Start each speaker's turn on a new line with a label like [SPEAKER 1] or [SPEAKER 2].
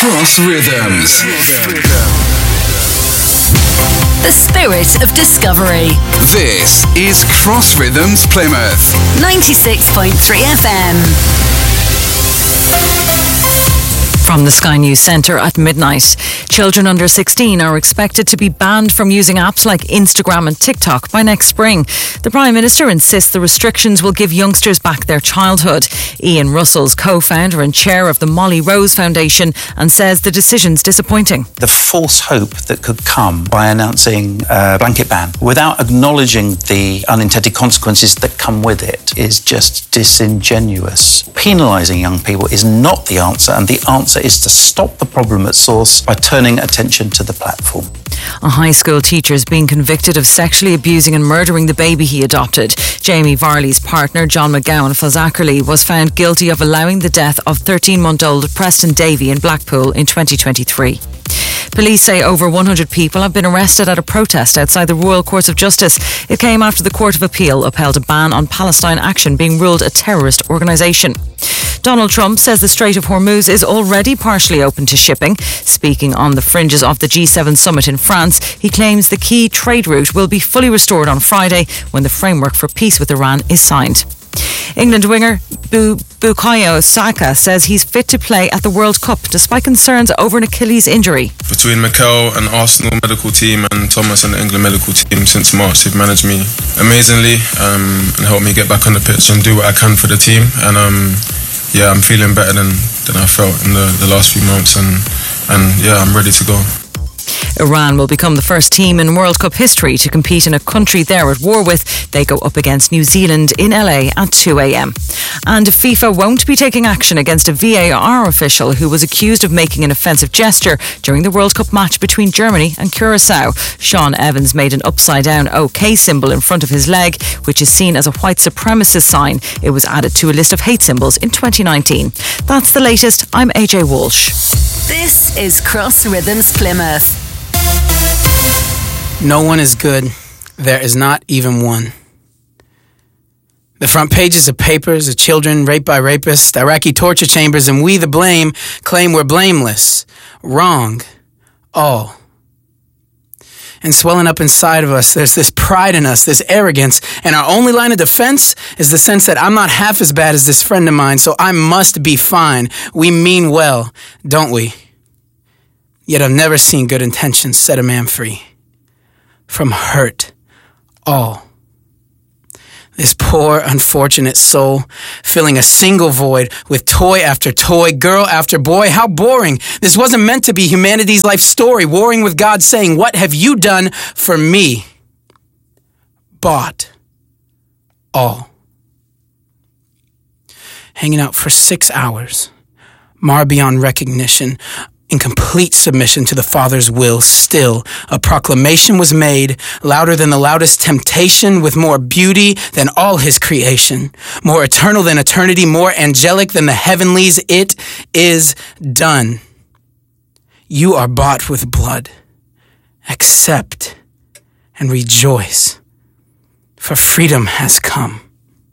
[SPEAKER 1] Cross Rhythms.
[SPEAKER 2] The spirit of discovery.
[SPEAKER 1] This is Cross Rhythms Plymouth.
[SPEAKER 2] 96.3 FM.
[SPEAKER 3] From the Sky News Centre at midnight, children under 16 are expected to be banned from using apps like Instagram and TikTok by next spring. The Prime Minister insists the restrictions will give youngsters back their childhood. Ian Russell's co-founder and chair of the Molly Rose Foundation and says the decision's disappointing.
[SPEAKER 4] The false hope that could come by announcing a blanket ban without acknowledging the unintended consequences that come with it is just disingenuous. Penalising young people is not the answer, and the answer is to stop the problem at source by turning attention to the platform.
[SPEAKER 3] A high school teacher is being convicted of sexually abusing and murdering the baby he adopted. Jamie Varley's partner, John McGowan Fazzackerley, was found guilty of allowing the death of 13-month-old Preston Davey in Blackpool in 2023. Police say over 100 people have been arrested at a protest outside the Royal Courts of Justice. It came after the Court of Appeal upheld a ban on Palestine Action being ruled a terrorist organisation. Donald Trump says the Strait of Hormuz is already partially open to shipping. Speaking on the fringes of the G7 summit in France, he claims the key trade route will be fully restored on Friday when the framework for peace with Iran is signed. England winger Bukayo Saka says he's fit to play at the World Cup despite concerns over an Achilles injury.
[SPEAKER 5] Between Mikel and Arsenal medical team and Thomas and the England medical team since March, they've managed me amazingly and helped me get back on the pitch and do what I can for the team. And I'm feeling better than I felt in the last few months, and I'm ready to go.
[SPEAKER 3] Iran will become the first team in World Cup history to compete in a country they're at war with. They go up against New Zealand in LA at 2 a.m. And FIFA won't be taking action against a VAR official who was accused of making an offensive gesture during the World Cup match between Germany and Curacao. Sean Evans made an upside-down OK symbol in front of his leg, which is seen as a white supremacist sign. It was added to a list of hate symbols in 2019. That's the latest. I'm AJ Walsh.
[SPEAKER 2] This is Cross Rhythms Plymouth.
[SPEAKER 6] No one is good. There is not even one. The front pages of papers of children raped by rapists, Iraqi torture chambers, and we, the blame, claim we're blameless. Wrong. All. And swelling up inside of us, there's this pride in us, this arrogance, and our only line of defense is the sense that I'm not half as bad as this friend of mine, so I must be fine. We mean well, don't we? Yet I've never seen good intentions set a man free. From hurt, all. This poor, unfortunate soul, filling a single void with toy after toy, girl after boy. How boring. This wasn't meant to be humanity's life story, warring with God saying, what have you done for me? Bought. All. Hanging out for 6 hours, mar beyond recognition, in complete submission to the Father's will, still a proclamation was made, louder than the loudest temptation, with more beauty than all his creation, more eternal than eternity, more angelic than the heavenlies. It is done. You are bought with blood. Accept and rejoice, for freedom has come.